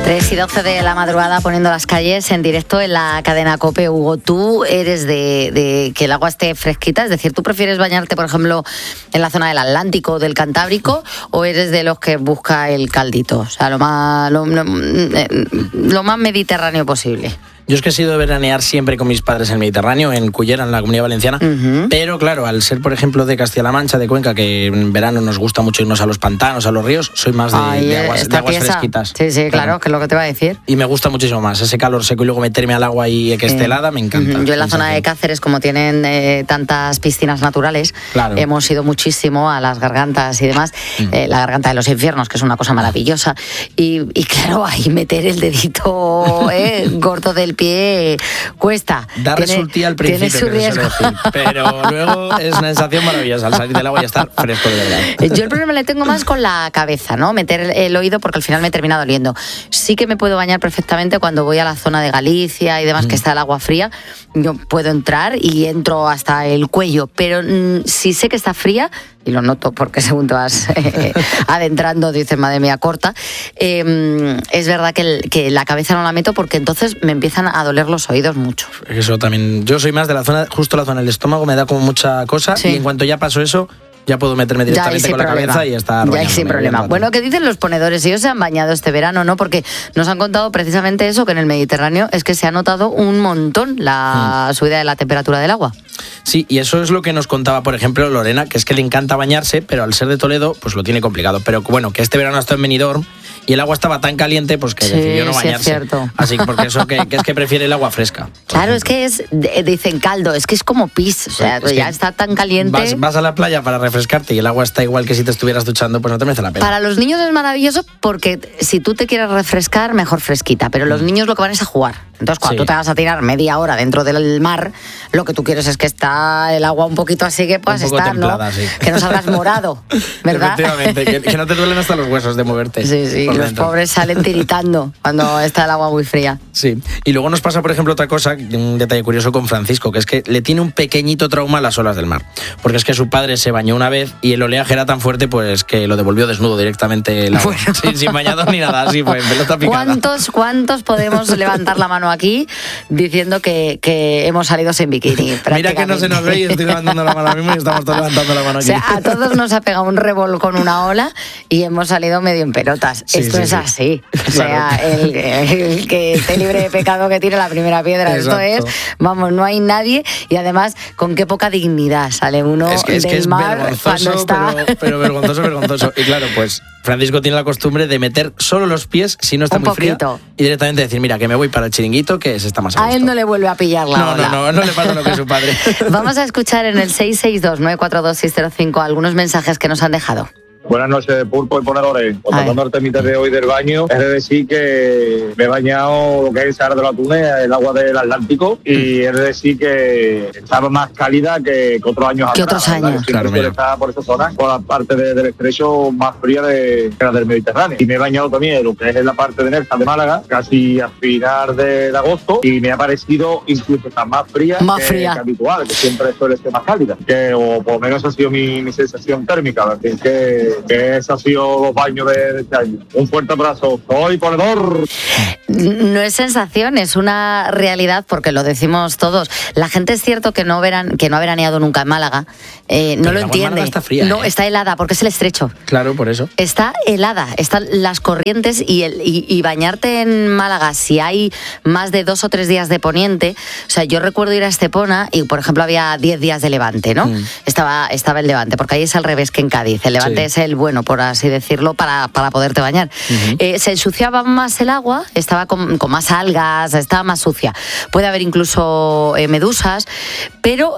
3 y 12 de la madrugada poniendo las calles en directo en la cadena COPE. Hugo, ¿tú eres de que el agua esté fresquita? Es decir, ¿tú prefieres bañarte, por ejemplo, en la zona del Atlántico o del Cantábrico, o eres de los que busca el caldito? O sea, lo más mediterráneo posible. Yo es que he sido de veranear siempre con mis padres en el Mediterráneo, en Cullera, en la Comunidad Valenciana, pero claro, al ser, por ejemplo, de Castilla-La Mancha, de Cuenca, que en verano nos gusta mucho irnos a los pantanos, a los ríos, soy más de aguas fresquitas. Sí, claro, que es lo que te va a decir. Y me gusta muchísimo más ese calor seco y luego meterme al agua y que esté helada, me encanta. Yo en la zona de Cáceres, como tienen tantas piscinas naturales, hemos ido muchísimo a las gargantas y demás, la garganta de los infiernos, que es una cosa maravillosa, y claro, ahí meter el dedito gordo del pie cuesta. Da resultía al principio, tiene su riesgo. Pero luego es una sensación maravillosa al salir del agua y estar fresco de verdad. Yo el problema le tengo más con la cabeza, ¿no? Meter el oído, porque al final me termina doliendo. Sí que me puedo bañar perfectamente cuando voy a la zona de Galicia y demás, que está el agua fría. Yo puedo entrar y entro hasta el cuello, pero si sé que está fría, y lo noto porque según te vas adentrando dices, madre mía, corta, es verdad que la cabeza no la meto, porque entonces me empiezan a doler los oídos mucho. Eso también, yo soy más de la zona, justo la zona del estómago, me da como mucha cosa, y en cuanto ya paso eso, ya puedo meterme directamente con la cabeza y estar ya sin problema. Bueno, ¿qué dicen los ponedores? Ellos se han bañado este verano, ¿no? Porque nos han contado precisamente eso, que en el Mediterráneo es que se ha notado un montón la subida de la temperatura del agua. Sí, y eso es lo que nos contaba, por ejemplo, Lorena, que es que le encanta bañarse, pero al ser de Toledo, pues lo tiene complicado. Pero bueno, que este verano ha estado en Benidorm y el agua estaba tan caliente, pues que decidió no bañarse. Sí, es cierto. Así, porque eso que es que prefiere el agua fresca. Claro, es que dicen caldo, es que es como pis, o sea, ya está tan caliente. Vas a la playa para refrescarte y el agua está igual que si te estuvieras duchando, pues no te merece la pena. Para los niños es maravilloso porque si tú te quieres refrescar, mejor fresquita, pero los niños lo que van es a jugar. Entonces, cuando tú te vas a tirar media hora dentro del mar, lo que tú quieres es que está el agua un poquito así que puedas estar, templada, ¿no? Sí. Que no salgas morado, ¿verdad? Efectivamente, que no te duelen hasta los huesos de moverte. Sí, los dentro. Pobres salen tiritando cuando está el agua muy fría. Sí, y luego nos pasa, por ejemplo, otra cosa, un detalle curioso con Francisco, que es que le tiene un pequeñito trauma a las olas del mar. Porque es que su padre se bañó una vez y el oleaje era tan fuerte, pues que lo devolvió desnudo directamente el agua. Bueno. Sí, sin bañados ni nada, así fue, pelota picada. ¿Cuántos podemos levantar la mano aquí diciendo que hemos salido sin bikini? Mira que no se nos ve y estoy levantando la mano ahora mismo y estamos todos levantando la mano aquí. O sea, a todos nos ha pegado un revolcón una ola y hemos salido medio en pelotas. Esto es así. O sea, el que esté libre de pecado que tire la primera piedra. Exacto. Esto es, vamos, no hay nadie, y además con qué poca dignidad sale uno del mar cuando está... Pero vergonzoso. Y claro, pues Francisco tiene la costumbre de meter solo los pies si no está muy fría y directamente decir, mira, que me voy para el chiringuito, que se está más a gusto. A él no le vuelve a pillar la ola. No le pasa lo que su padre. Vamos a escuchar en el 662-942-605 algunos mensajes que nos han dejado. Buenas noches, Pulpo y Ponedores. Contando el temita de hoy del baño, es de decir que me he bañado lo que es el Sahara de la Túnez, el agua del Atlántico, y es de decir que estaba más cálida que otros años atrás. Otros años. Claro, está por esa zona, por la parte del estrecho más fría que la del Mediterráneo. Y me he bañado también en lo que es la parte de Nerja de Málaga, casi a final de agosto, y me ha parecido incluso estar más fría que habitual, que siempre suele ser más cálida. O por lo menos ha sido mi sensación térmica. Así que ese ha sido los baños de este año. Un fuerte abrazo. Soy Ponedor. No es sensación, es una realidad, porque lo decimos todos. La gente es cierto que no ha veraneado nunca en Málaga, no lo entiende. Málaga está fría, no, está helada porque es el estrecho. Claro, por eso. Está helada, están las corrientes y bañarte en Málaga si hay más de 2 o 3 días de poniente. O sea, yo recuerdo ir a Estepona y, por ejemplo, había 10 días de levante, ¿no? Estaba el levante, porque ahí es al revés que en Cádiz. El levante es el bueno, por así decirlo, para poderte bañar. Se ensuciaba más el agua, estaba con más algas, estaba más sucia. Puede haber incluso medusas, pero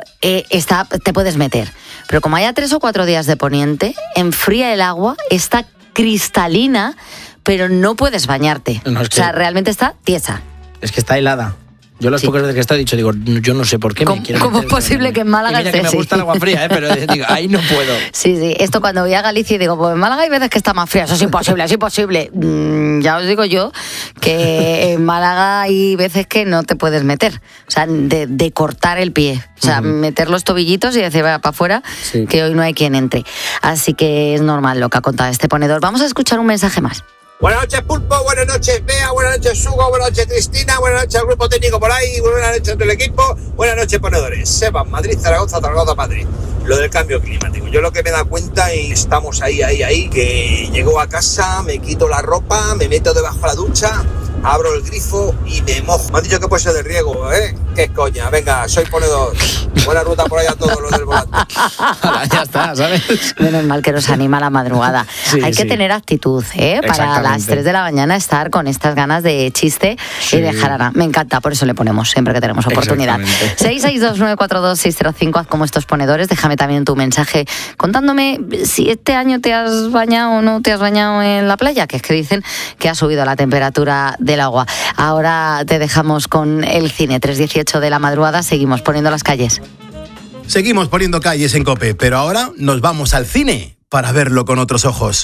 te puedes meter. Pero como haya 3 o 4 días de poniente, enfría el agua, está cristalina, pero no puedes bañarte. O sea, realmente está tiesa. Es que está helada. Yo las pocas veces que he estado digo, yo no sé por qué me quiero meter. ¿Cómo es posible que en Málaga esté? Mira que me gusta el agua fría, pero digo, ahí no puedo. Sí, esto cuando voy a Galicia y digo, pues en Málaga hay veces que está más fría, eso es imposible. Ya os digo yo que en Málaga hay veces que no te puedes meter, o sea, de cortar el pie, o sea, meter los tobillitos y decir, va para afuera, que hoy no hay quien entre. Así que es normal lo que ha contado este ponedor. Vamos a escuchar un mensaje más. Buenas noches, Pulpo, buenas noches, Bea, buenas noches, Hugo, buenas noches, Cristina, buenas noches al grupo técnico por ahí, buenas noches del equipo, buenas noches, ponedores. Sebas, Madrid, Zaragoza, Madrid. Lo del cambio climático. Yo lo que me da cuenta, y estamos ahí, que llego a casa, me quito la ropa, me meto debajo de la ducha, abro el grifo y me mojo. Me han dicho que puede ser de riego, ¿eh? Qué coña, venga, soy ponedor. Buena ruta por ahí a todos los del volante. Ya está, ¿sabes? Menos mal que nos anima la madrugada. Sí, Hay que tener actitud, ¿eh? Para las 3 de la mañana estar con estas ganas de chiste y de jarana. Me encanta, por eso le ponemos siempre que tenemos oportunidad. 662-942-605, haz como estos ponedores. Déjame también tu mensaje contándome si este año te has bañado o no te has bañado en la playa, que es que dicen que ha subido la temperatura del agua. Ahora te dejamos con el cine. 3:18 de la madrugada, seguimos poniendo las calles. Seguimos poniendo calles en COPE, pero ahora nos vamos al cine para verlo con otros ojos.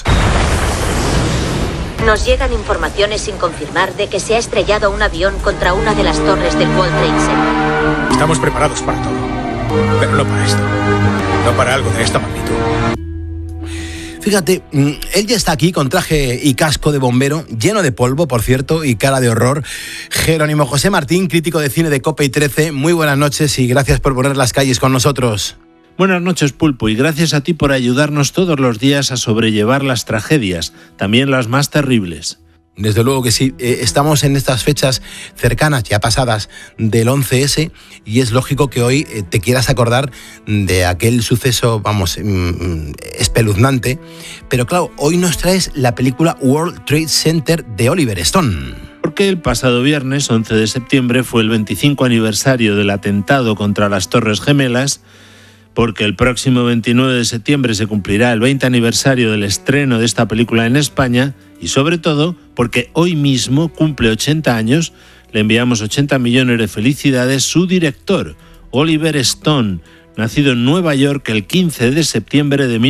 Nos llegan informaciones sin confirmar de que se ha estrellado un avión contra una de las torres del World Trade Center. Estamos preparados para todo, pero no para esto. No para algo de esta magnitud. Fíjate, él ya está aquí con traje y casco de bombero, lleno de polvo, por cierto, y cara de horror. Jerónimo José Martín, crítico de cine de COPE y 13. Muy buenas noches y gracias por poner las calles con nosotros. Buenas noches, Pulpo, y gracias a ti por ayudarnos todos los días a sobrellevar las tragedias, también las más terribles. Desde luego que sí. Estamos en estas fechas cercanas, ya pasadas, del 11S, y es lógico que hoy te quieras acordar de aquel suceso, espeluznante. Pero claro, hoy nos traes la película World Trade Center de Oliver Stone. Porque el pasado viernes, 11 de septiembre, fue el 25 aniversario del atentado contra las Torres Gemelas, porque el próximo 29 de septiembre se cumplirá el 20 aniversario del estreno de esta película en España, y sobre todo porque hoy mismo cumple 80 años, le enviamos 80 millones de felicidades, su director, Oliver Stone, nacido en Nueva York el 15 de septiembre de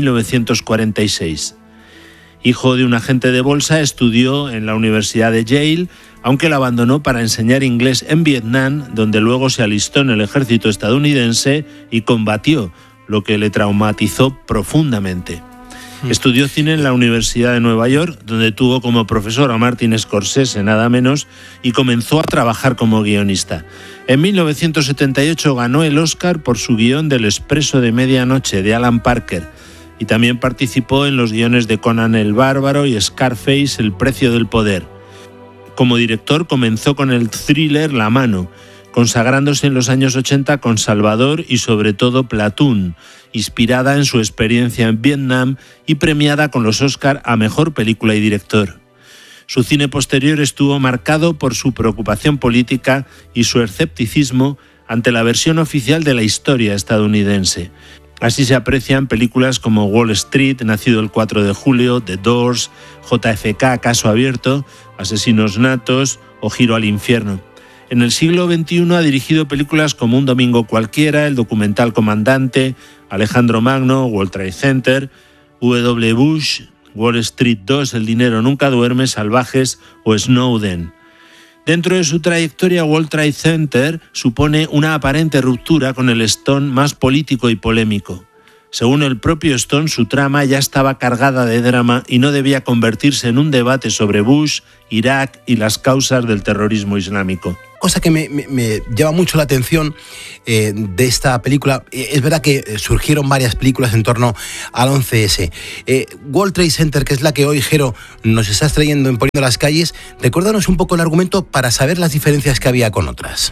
1946. Hijo de un agente de bolsa, estudió en la Universidad de Yale, aunque la abandonó para enseñar inglés en Vietnam, donde luego se alistó en el ejército estadounidense y combatió, lo que le traumatizó profundamente. Estudió cine en la Universidad de Nueva York, donde tuvo como profesor a Martin Scorsese, nada menos, y comenzó a trabajar como guionista. En 1978 ganó el Oscar por su guión del Expreso de Medianoche, de Alan Parker, y también participó en los guiones de Conan el Bárbaro y Scarface, El precio del poder. Como director comenzó con el thriller La mano, consagrándose en los años 80 con Salvador y sobre todo Platoon, inspirada en su experiencia en Vietnam y premiada con los Oscar a Mejor Película y Director. Su cine posterior estuvo marcado por su preocupación política y su escepticismo ante la versión oficial de la historia estadounidense. Así se aprecian películas como Wall Street, Nacido el 4 de julio, The Doors, JFK, Caso abierto, Asesinos natos o Giro al infierno. En el siglo XXI ha dirigido películas como Un domingo cualquiera, el documental Comandante, Alejandro Magno, World Trade Center, W. Bush, Wall Street 2, El dinero nunca duerme, Salvajes o Snowden. Dentro de su trayectoria, World Trade Center supone una aparente ruptura con el Stone más político y polémico. Según el propio Stone, su trama ya estaba cargada de drama y no debía convertirse en un debate sobre Bush, Irak y las causas del terrorismo islámico. Cosa que me llama mucho la atención de esta película, es verdad que surgieron varias películas en torno al 11S. World Trade Center, que es la que hoy, Jero, nos estás trayendo en Poniendo las Calles, recuérdanos un poco el argumento para saber las diferencias que había con otras.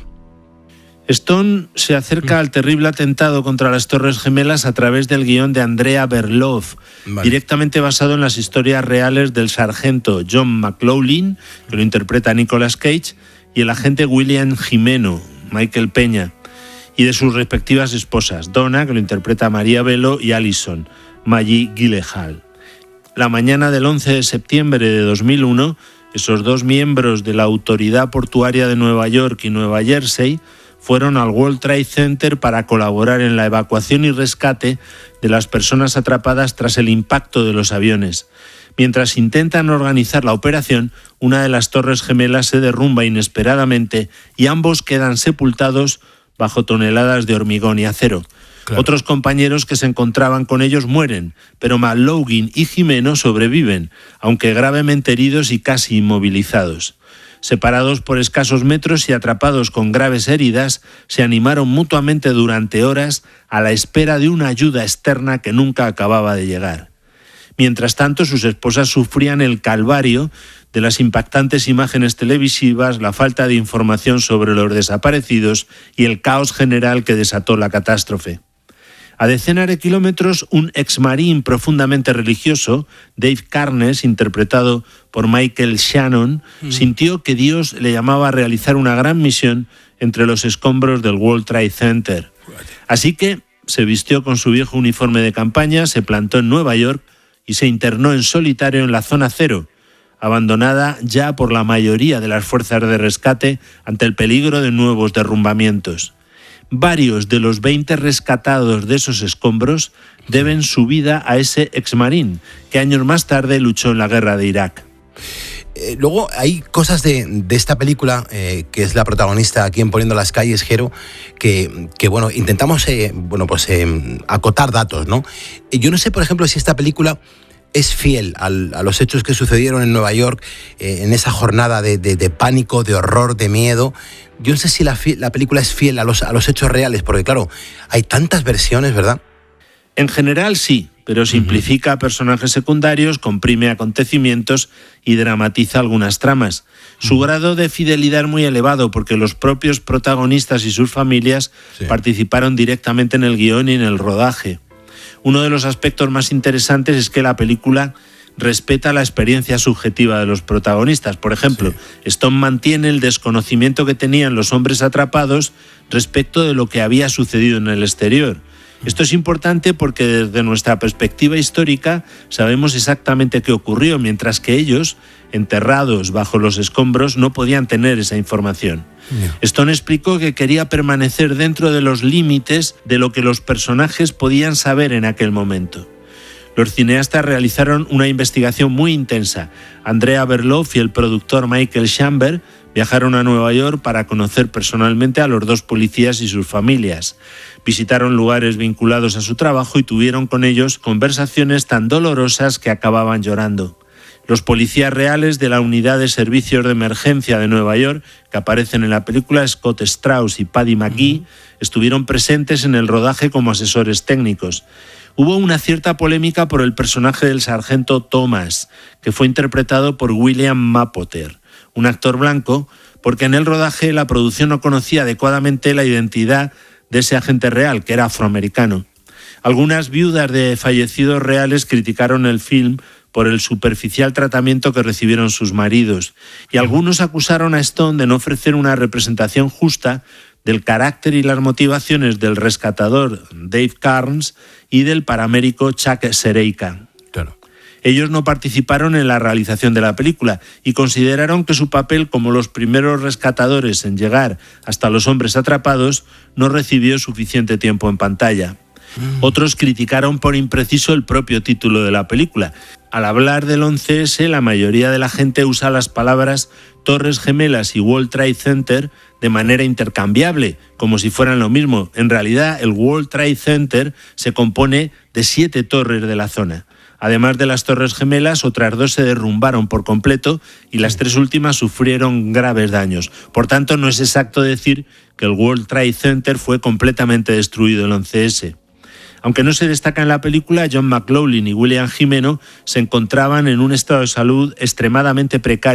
Stone se acerca al terrible atentado contra las Torres Gemelas a través del guión de Andrea Berloff, directamente basado en las historias reales del sargento John McLaughlin, que lo interpreta Nicolas Cage, y el agente William Jimeno, Michael Peña, y de sus respectivas esposas, Donna, que lo interpreta María Bello, y Allison, Maggie Gyllenhaal. La mañana del 11 de septiembre de 2001, esos dos miembros de la Autoridad Portuaria de Nueva York y Nueva Jersey fueron al World Trade Center para colaborar en la evacuación y rescate de las personas atrapadas tras el impacto de los aviones. Mientras intentan organizar la operación, una de las Torres Gemelas se derrumba inesperadamente y ambos quedan sepultados bajo toneladas de hormigón y acero. Claro. Otros compañeros que se encontraban con ellos mueren, pero McLaughlin y Jimeno sobreviven, aunque gravemente heridos y casi inmovilizados. Separados por escasos metros y atrapados con graves heridas, se animaron mutuamente durante horas a la espera de una ayuda externa que nunca acababa de llegar. Mientras tanto, sus esposas sufrían el calvario de las impactantes imágenes televisivas, la falta de información sobre los desaparecidos y el caos general que desató la catástrofe. A decenas de kilómetros, un exmarín profundamente religioso, Dave Carnes, interpretado por Michael Shannon, sintió que Dios le llamaba a realizar una gran misión entre los escombros del World Trade Center. Así que se vistió con su viejo uniforme de campaña, se plantó en Nueva York y se internó en solitario en la zona cero, abandonada ya por la mayoría de las fuerzas de rescate ante el peligro de nuevos derrumbamientos. Varios de los 20 rescatados de esos escombros deben su vida a ese exmarín, que años más tarde luchó en la guerra de Irak. Luego hay cosas de esta película, que es la protagonista aquí en Poniendo las calles, Jero, que bueno, intentamos acotar datos, ¿no? Yo no sé, por ejemplo, si esta película es fiel a los hechos que sucedieron en Nueva York, en esa jornada de pánico, de horror, de miedo. Yo no sé si la película es fiel a los hechos reales, porque claro, hay tantas versiones, ¿verdad? En general sí, pero simplifica personajes secundarios, comprime acontecimientos y dramatiza algunas tramas. Su grado de fidelidad es muy elevado porque los propios protagonistas y sus familias participaron directamente en el guión y en el rodaje. Uno de los aspectos más interesantes es que la película respeta la experiencia subjetiva de los protagonistas. Por ejemplo, Stone mantiene el desconocimiento que tenían los hombres atrapados respecto de lo que había sucedido en el exterior. Esto es importante porque desde nuestra perspectiva histórica sabemos exactamente qué ocurrió, mientras que ellos, enterrados bajo los escombros, no podían tener esa información. Stone explicó que quería permanecer dentro de los límites de lo que los personajes podían saber en aquel momento. Los cineastas realizaron una investigación muy intensa. Andrea Berloff y el productor Michael Chamber viajaron a Nueva York para conocer personalmente a los dos policías y sus familias. Visitaron lugares vinculados a su trabajo y tuvieron con ellos conversaciones tan dolorosas que acababan llorando. Los policías reales de la Unidad de Servicios de Emergencia de Nueva York, que aparecen en la película, Scott Strauss y Paddy McGee, estuvieron presentes en el rodaje como asesores técnicos. Hubo una cierta polémica por el personaje del sargento Thomas, que fue interpretado por William Mapother, un actor blanco, porque en el rodaje la producción no conocía adecuadamente la identidad de ese agente real, que era afroamericano. Algunas viudas de fallecidos reales criticaron el film por el superficial tratamiento que recibieron sus maridos, y algunos acusaron a Stone de no ofrecer una representación justa del carácter y las motivaciones del rescatador Dave Carnes y del paramédico Chuck Sereika. Claro. Ellos no participaron en la realización de la película y consideraron que su papel como los primeros rescatadores en llegar hasta los hombres atrapados no recibió suficiente tiempo en pantalla. Otros criticaron por impreciso el propio título de la película. Al hablar del 11S, la mayoría de la gente usa las palabras Torres Gemelas y World Trade Center de manera intercambiable, como si fueran lo mismo. En realidad, el World Trade Center se compone de 7 torres de la zona. Además de las Torres Gemelas, otras 2 se derrumbaron por completo y las 3 últimas sufrieron graves daños. Por tanto, no es exacto decir que el World Trade Center fue completamente destruido el 11S. Aunque no se destaca en la película, John McLaughlin y William Jimeno se encontraban en un estado de salud extremadamente precario